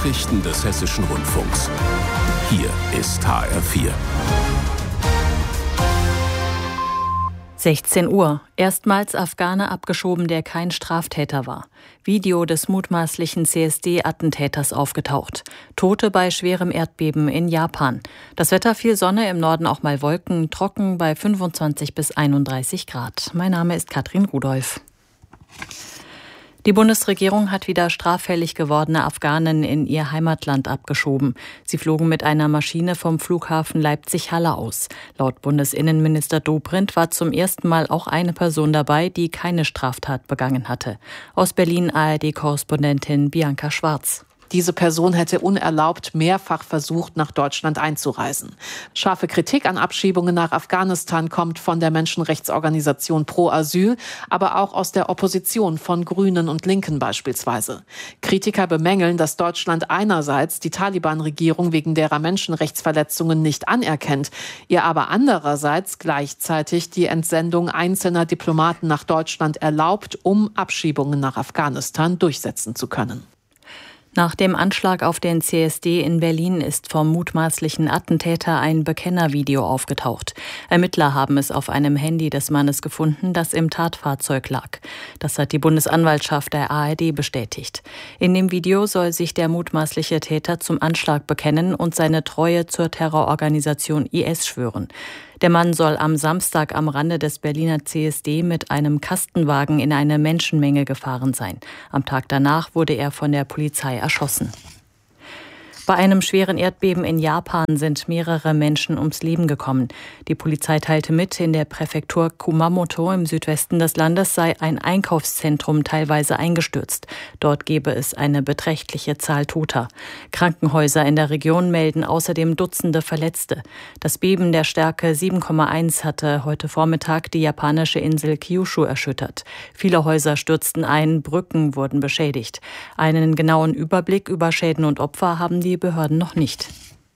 Nachrichten des Hessischen Rundfunks. Hier ist HR4. 16 Uhr. Erstmals Afghane abgeschoben, der kein Straftäter war. Video des mutmaßlichen CSD-Attentäters aufgetaucht. Tote bei schwerem Erdbeben in Japan. Das Wetter: viel Sonne, im Norden auch mal Wolken, trocken bei 25 bis 31 Grad. Mein Name ist Katrin Rudolph. Die Bundesregierung hat wieder straffällig gewordene Afghanen in ihr Heimatland abgeschoben. Sie flogen mit einer Maschine vom Flughafen Leipzig-Halle aus. Laut Bundesinnenminister Dobrindt war zum ersten Mal auch eine Person dabei, die keine Straftat begangen hatte. Aus Berlin ARD-Korrespondentin Bianca Schwarz. Diese Person hätte unerlaubt mehrfach versucht, nach Deutschland einzureisen. Scharfe Kritik an Abschiebungen nach Afghanistan kommt von der Menschenrechtsorganisation Pro Asyl, aber auch aus der Opposition von Grünen und Linken beispielsweise. Kritiker bemängeln, dass Deutschland einerseits die Taliban-Regierung wegen derer Menschenrechtsverletzungen nicht anerkennt, ihr aber andererseits gleichzeitig die Entsendung einzelner Diplomaten nach Deutschland erlaubt, um Abschiebungen nach Afghanistan durchsetzen zu können. Nach dem Anschlag auf den CSD in Berlin ist vom mutmaßlichen Attentäter ein Bekennervideo aufgetaucht. Ermittler haben es auf einem Handy des Mannes gefunden, das im Tatfahrzeug lag. Das hat die Bundesanwaltschaft der ARD bestätigt. In dem Video soll sich der mutmaßliche Täter zum Anschlag bekennen und seine Treue zur Terrororganisation IS schwören. Der Mann soll am Samstag am Rande des Berliner CSD mit einem Kastenwagen in eine Menschenmenge gefahren sein. Am Tag danach wurde er von der Polizei erschossen. Bei einem schweren Erdbeben in Japan sind mehrere Menschen ums Leben gekommen. Die Polizei teilte mit, in der Präfektur Kumamoto im Südwesten des Landes sei ein Einkaufszentrum teilweise eingestürzt. Dort gebe es eine beträchtliche Zahl Toter. Krankenhäuser in der Region melden außerdem Dutzende Verletzte. Das Beben der Stärke 7,1 hatte heute Vormittag die japanische Insel Kyushu erschüttert. Viele Häuser stürzten ein, Brücken wurden beschädigt. Einen genauen Überblick über Schäden und Opfer haben die Behörden noch nicht.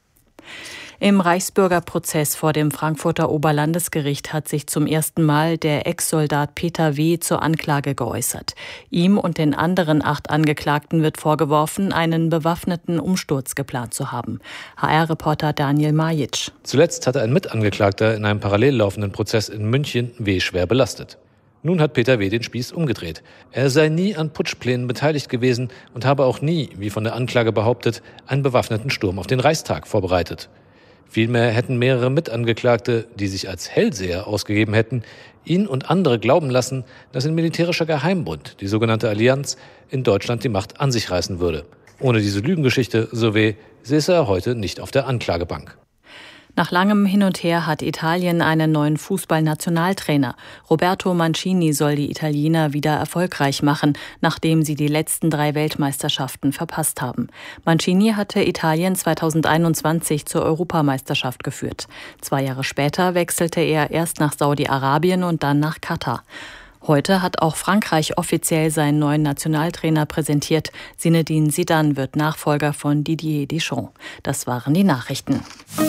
Im Reichsbürgerprozess vor dem Frankfurter Oberlandesgericht hat sich zum ersten Mal der Ex-Soldat Peter W. zur Anklage geäußert. Ihm und den anderen 8 Angeklagten wird vorgeworfen, einen bewaffneten Umsturz geplant zu haben. HR-Reporter Daniel Majic. Zuletzt hatte ein Mitangeklagter in einem parallel laufenden Prozess in München W. schwer belastet. Nun hat Peter W. den Spieß umgedreht. Er sei nie an Putschplänen beteiligt gewesen und habe auch nie, wie von der Anklage behauptet, einen bewaffneten Sturm auf den Reichstag vorbereitet. Vielmehr hätten mehrere Mitangeklagte, die sich als Hellseher ausgegeben hätten, ihn und andere glauben lassen, dass ein militärischer Geheimbund, die sogenannte Allianz, in Deutschland die Macht an sich reißen würde. Ohne diese Lügengeschichte, so W., säße er heute nicht auf der Anklagebank. Nach langem Hin und Her hat Italien einen neuen Fußballnationaltrainer. Roberto Mancini soll die Italiener wieder erfolgreich machen, nachdem sie die letzten 3 Weltmeisterschaften verpasst haben. Mancini hatte Italien 2021 zur Europameisterschaft geführt. 2 Jahre später wechselte er erst nach Saudi-Arabien und dann nach Katar. Heute hat auch Frankreich offiziell seinen neuen Nationaltrainer präsentiert. Zinedine Zidane wird Nachfolger von Didier Deschamps. Das waren die Nachrichten.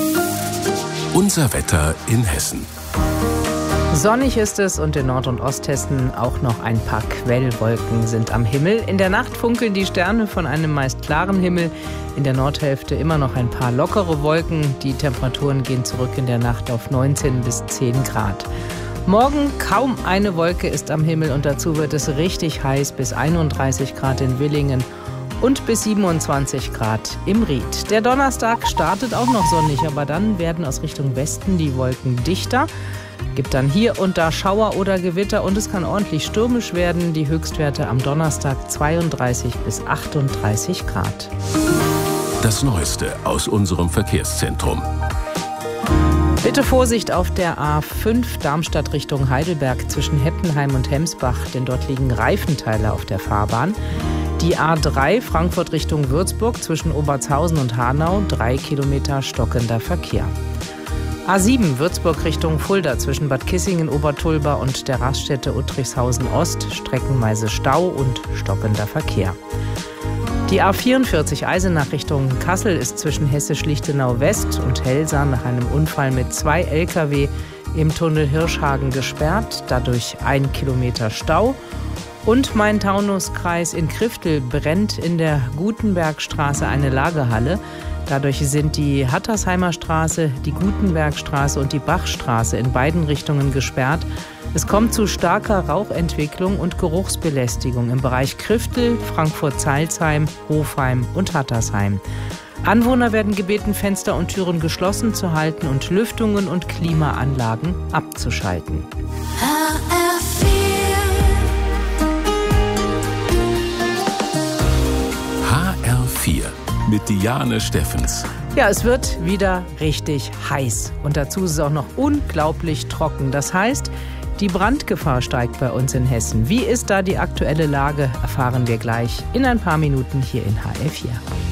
Unser Wetter in Hessen. Sonnig ist es und in Nord- und Osthessen auch noch ein paar Quellwolken sind am Himmel. In der Nacht funkeln die Sterne von einem meist klaren Himmel. In der Nordhälfte immer noch ein paar lockere Wolken. Die Temperaturen gehen zurück in der Nacht auf 19 bis 10 Grad. Morgen kaum eine Wolke ist am Himmel und dazu wird es richtig heiß, bis 31 Grad in Willingen und bis 27 Grad im Ried. Der Donnerstag startet auch noch sonnig, aber dann werden aus Richtung Westen die Wolken dichter. Gibt dann hier und da Schauer oder Gewitter und es kann ordentlich stürmisch werden. Die Höchstwerte am Donnerstag 32 bis 38 Grad. Das Neueste aus unserem Verkehrszentrum. Bitte Vorsicht auf der A5 Darmstadt Richtung Heidelberg zwischen Heppenheim und Hemsbach, denn dort liegen Reifenteile auf der Fahrbahn. Die A3 Frankfurt Richtung Würzburg zwischen Obertshausen und Hanau, 3 Kilometer stockender Verkehr. A7 Würzburg Richtung Fulda zwischen Bad Kissingen, Obertulba und der Raststätte Uttrichshausen Ost, streckenweise Stau und stockender Verkehr. Die A44 Eisenach Richtung Kassel ist zwischen Hessisch-Lichtenau West und Helsa nach einem Unfall mit 2 Lkw im Tunnel Hirschhagen gesperrt, dadurch 1 Kilometer Stau. Und Main-Taunus-Kreis in Kriftel brennt in der Gutenbergstraße eine Lagerhalle. Dadurch sind die Hattersheimer Straße, die Gutenbergstraße und die Bachstraße in beiden Richtungen gesperrt. Es kommt zu starker Rauchentwicklung und Geruchsbelästigung im Bereich Kriftel, Frankfurt-Zeilsheim, Hofheim und Hattersheim. Anwohner werden gebeten, Fenster und Türen geschlossen zu halten und Lüftungen und Klimaanlagen abzuschalten. HR4 mit Diane Steffens. Ja, es wird wieder richtig heiß. Und dazu ist es auch noch unglaublich trocken. Das heißt, die Brandgefahr steigt bei uns in Hessen. Wie ist da die aktuelle Lage, erfahren wir gleich in ein paar Minuten hier in HR4.